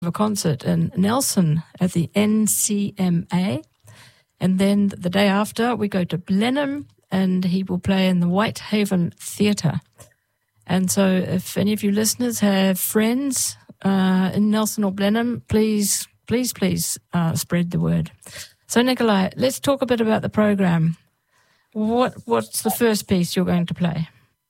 a concert in Nelson at the NCMA. And then the day after, we go to Blenheim, and he will play in the Whitehaven Theatre. And so if any of you listeners have friends in Nelson or Blenheim, please spread the word. So, Nikolai, let's talk a bit about the program. What's the first piece you're going to play?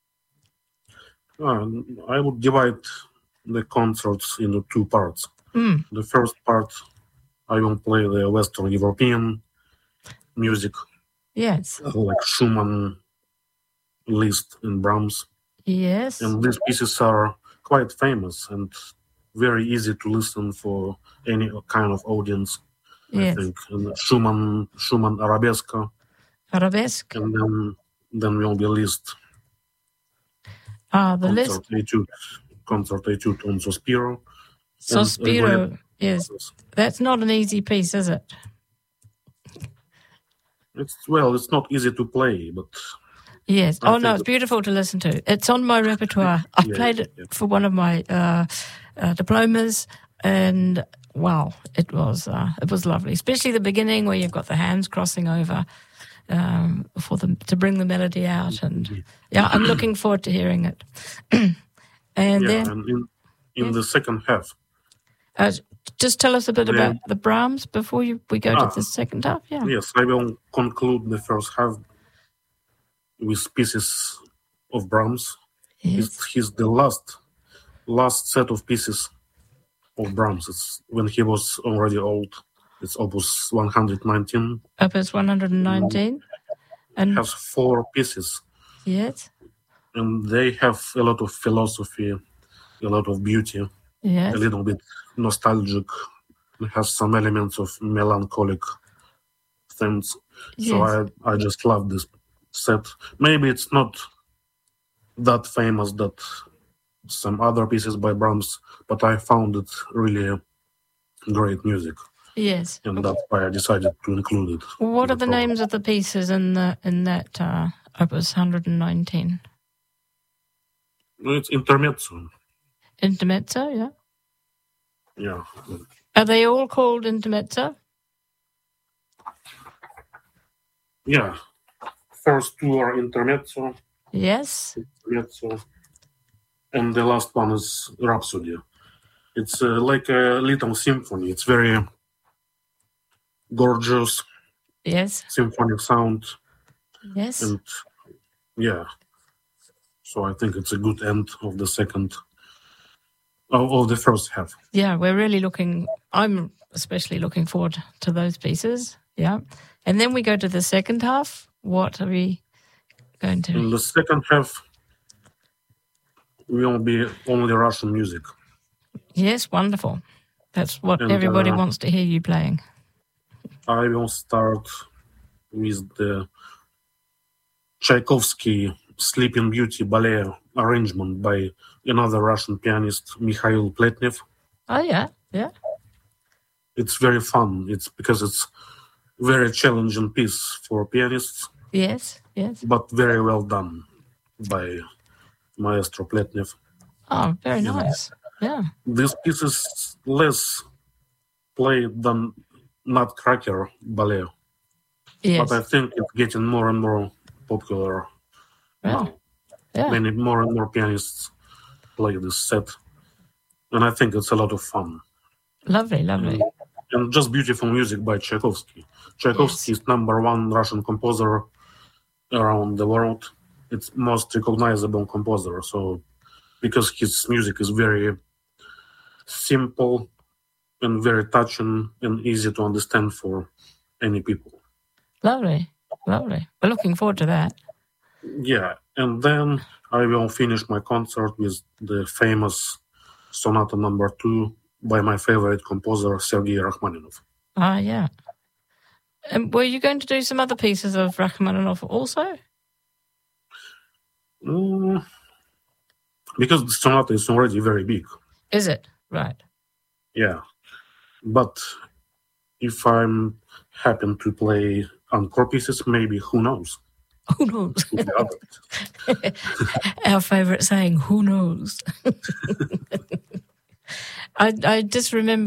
I would divide the concerts into two parts. The first part, I will play the Western European music. Yes. Like Schumann, Liszt, and Brahms. Yes. And these pieces are quite famous and very easy to listen for any kind of audience, yes. I think. And Schumann Arabesque. Arabesque. And then will be Liszt. The Liszt. Concert Etude on Sospiro. Sospiro, yes. That's not an easy piece, is it? It's not easy to play, but... Yes. It's beautiful to listen to. It's on my repertoire. I played it for one of my diplomas, and wow, it was lovely. Especially the beginning where you've got the hands crossing over for them to bring the melody out, and I'm looking forward to hearing it. And then in the second half. Just tell us a bit about the Brahms before we go to the second half. Yeah. Yes, I will conclude the first half with pieces of Brahms. Yes. He's the last set of pieces of Brahms. It's when he was already old. It's Opus 119. Opus 119. And has 4 pieces. Yes. And they have a lot of philosophy, a lot of beauty, yes. a little bit nostalgic. It has some elements of melancholic themes. Yes. So I just love this set. Maybe it's not that famous that some other pieces by Brahms, but I found it really great music. Yes. And that's why I decided to include it. What are the names of the pieces in that Opus 119? It's Intermezzo. Intermezzo, yeah? Yeah. Are they all called Intermezzo? Yeah. First 2 are Intermezzo. Yes. Intermezzo. And the last one is Rhapsody. It's like a little symphony. It's very gorgeous. Yes. Symphonic sound. Yes. And yeah. So I think it's a good end of the first half. Yeah, I'm especially looking forward to those pieces. Yeah. And then we go to the second half. What are we going to... In the second half, will be only Russian music. Yes, wonderful. That's what everybody wants to hear you playing. I will start with the Tchaikovsky Sleeping Beauty ballet arrangement by another Russian pianist, Mikhail Pletnev. Oh, yeah, yeah. It's very fun. It's because it's very challenging piece for pianists. Yes, yes. But very well done by Maestro Pletnev. Oh, very nice. Yeah. This piece is less played than Nutcracker ballet. Yes. But I think it's getting more and more popular. Wow. Yeah. Many more and more pianists play this set. And I think it's a lot of fun. Lovely, lovely. And just beautiful music by Tchaikovsky. Tchaikovsky is number 1 Russian composer around the world. It's most recognizable composer. So, because his music is very simple and very touching and easy to understand for any people. Lovely, lovely. We're looking forward to that. Yeah, and then I will finish my concert with the famous Sonata number 2 by my favorite composer, Sergei Rachmaninoff. Ah, yeah. And were you going to do some other pieces of Rachmaninoff also? Because the sonata is already very big. Is it? Right. Yeah. But if I'm happen to play encore pieces, maybe, who knows? Who knows? Our favourite saying, who knows? I just remember